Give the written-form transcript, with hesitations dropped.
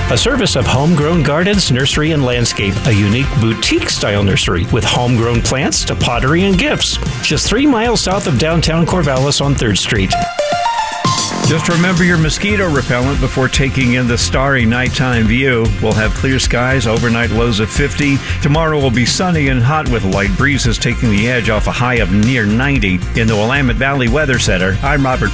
A service of Homegrown Gardens, Nursery and Landscape, a unique boutique-style nursery with homegrown plants to pottery and gifts. Just 3 miles south of downtown Corvallis on 3rd Street. Just remember your mosquito repellent before taking in the starry nighttime view. We'll have clear skies, overnight lows of 50. Tomorrow will be sunny and hot with light breezes taking the edge off a high of near 90. In the Willamette Valley Weather Center, I'm Robert